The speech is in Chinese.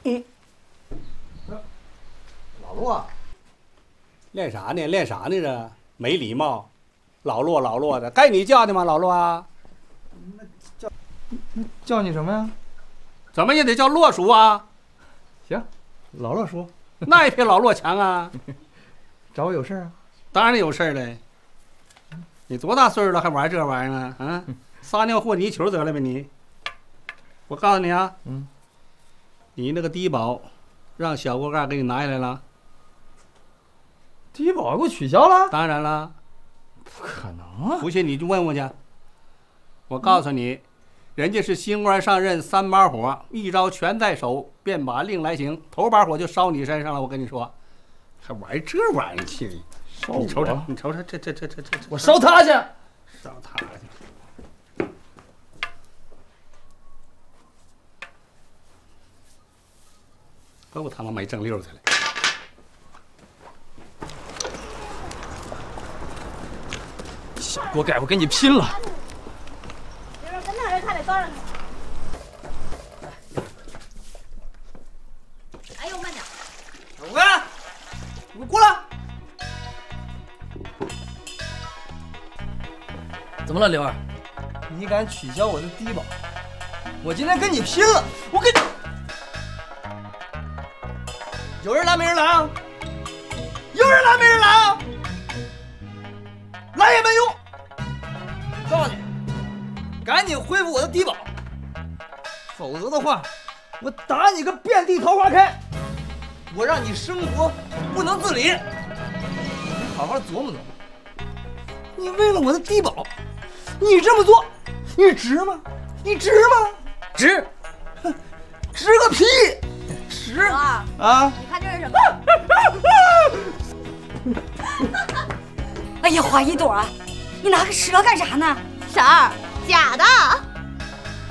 老骆， 练啥呢？练啥呢？这没礼貌，老骆的，该你叫的吗？老骆啊？ 那叫你什么呀？ 怎么也得叫骆叔啊？ 行，老骆叔。 那也比老骆强啊。 找我有事啊？ 当然有事嘞。你多大岁数了还玩这玩意儿呢？啊，撒尿和泥球得了呗你。我告诉你啊，你那个低保，让小锅盖给你拿下来了。 低保给我取消了？ 当然了。 不可能啊！ 不信你就问问去。我告诉你，人家是新官上任3把火，一招全在手，便把令来行，头把火就烧你身上了。我跟你说，还玩这玩意儿去？你瞅瞅，你瞅瞅，这， 我烧他去， 烧他去。够他妈没正溜去了。 小锅盖，我跟你拼了！ 哎呦，慢点！ 小锅盖，你过来！ 怎么了，刘二？ 你敢取消我的低保，我今天跟你拼了！我跟你，有人来没人来啊？有人来没人来啊？来也没用！告诉你，赶紧恢复我的低保，否则的话，我打你个遍地桃花开！我让你生活不能自理！你好好琢磨琢磨，你为了我的低保，你这么做，你值吗？你值吗？ 值， 值个屁！值啊！你看这是什么？ 哎呀，花一朵啊，你拿个蛇干啥呢？ 婶儿，假的。